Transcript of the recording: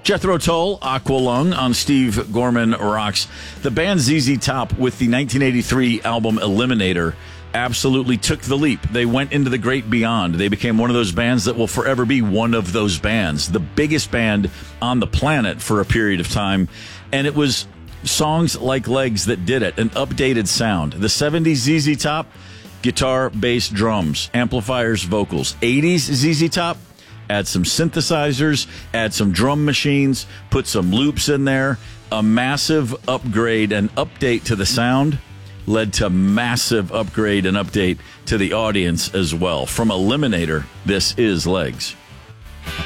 Jethro Tull, Aqualung on Steve Gorman Rocks. The band ZZ Top with the 1983 album Eliminator absolutely took the leap. They went into the great beyond. They became one of those bands that will forever be one of those bands, the biggest band on the planet for a period of time. And it was songs like Legs that did it, an updated sound. The 70s ZZ Top, guitar, bass, drums, amplifiers, vocals. 80s ZZ Top, add some synthesizers, add some drum machines, put some loops in there. A massive upgrade and update to the sound led to massive upgrade and update to the audience as well. From Eliminator, this is Legs.